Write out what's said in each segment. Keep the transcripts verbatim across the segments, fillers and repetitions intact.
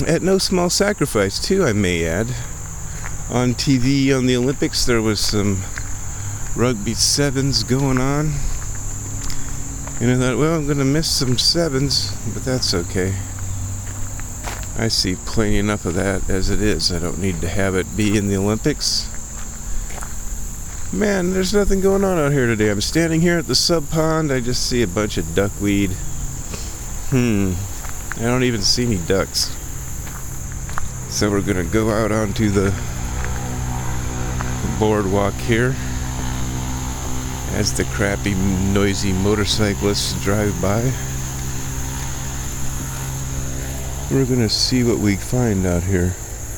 At no small sacrifice, too, I may add. On T V on the Olympics, there was some rugby sevens going on. And I thought, well, I'm going to miss some sevens, but that's okay. I see plenty enough of that as it is. I don't need to have it be in the Olympics. Man, there's nothing going on out here today. I'm standing here at the sub pond. I just see a bunch of duckweed. Hmm. I don't even see any ducks. So we're going to go out onto the boardwalk here as the crappy, noisy motorcyclists drive by. We're gonna see what we find out here.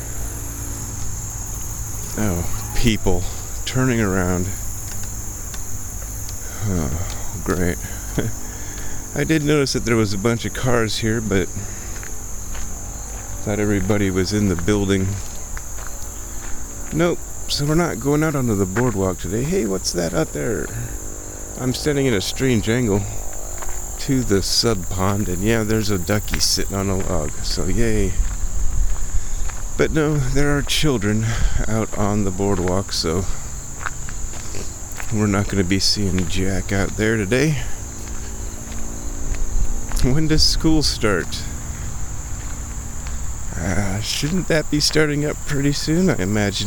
Oh, people turning around. Oh, great. I did notice that there was a bunch of cars here, but thought everybody was in the building. Nope. So we're not going out onto the boardwalk today. Hey, what's that out there? I'm standing in a strange angle to the sub pond, and yeah, there's a ducky sitting on a log, so yay. But no, there are children out on the boardwalk, so we're not going to be seeing Jack out there today. When does school start? Uh, shouldn't that be starting up pretty soon? I imagine